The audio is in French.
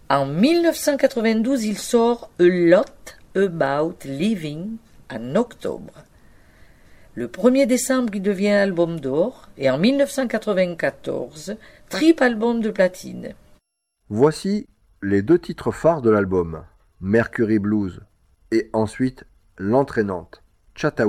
En 1992, il sort A Lot About Living en octobre. Le 1er décembre, il devient album d'or et en 1994, triple album de platine. Voici les 2 titres phares de l'album, Mercury Blues et ensuite l'entraînante Chattahoochee.